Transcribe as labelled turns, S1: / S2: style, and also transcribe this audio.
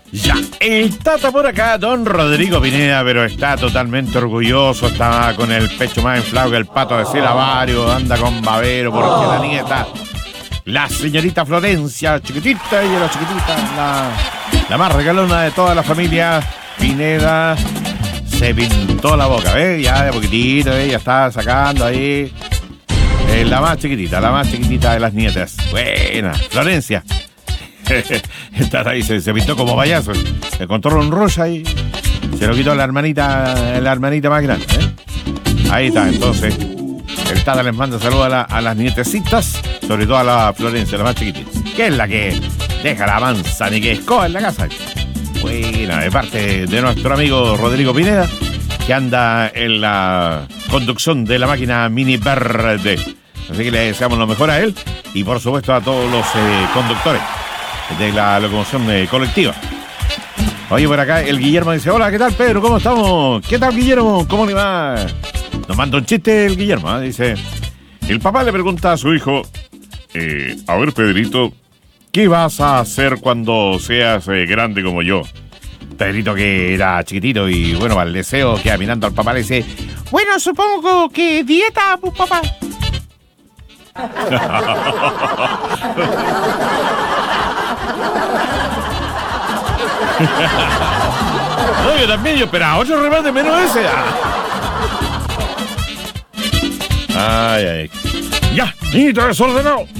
S1: Ya, el Tata por acá, don Rodrigo Pineda, pero está totalmente orgulloso, está con el pecho más inflado que el pato de Silabario, anda con babero porque la nieta, la señorita Florencia, chiquitita, ella la chiquitita, la más regalona de toda la familia Pineda, se pintó la boca, ¿ves? Ya de poquitito, ya está sacando ahí, la más chiquitita de las nietas. Buena, Florencia. Está ahí, se pintó como payaso. Se encontró un rosa y se lo quitó la hermanita más grande, ¿eh? Ahí está, entonces. El Tata les manda saludos a las nietecitas, sobre todo a la Florencia, la más chiquitita, que es la que deja la manzana y que escoba en la casa. Buena, de parte de nuestro amigo Rodrigo Pineda, que anda en la conducción de la máquina Mini Verde. Así que le deseamos lo mejor a él y por supuesto a todos los conductores de la locomoción colectiva. Oye, por acá el Guillermo dice: hola, ¿qué tal, Pedro? ¿Cómo estamos? ¿Qué tal, Guillermo? ¿Cómo le va? Nos manda un chiste el Guillermo, ¿eh? Dice: el papá le pregunta a su hijo, a ver, Pedrito, ¿qué vas a hacer cuando seas grande como yo? Pedrito, que era chiquitito y bueno, al deseo, queda mirando al papá, le dice: bueno, supongo que dieta, pues, papá. No, yo también, yo esperaba otro remate menos ese. Ay. Ya, niñito desordenado.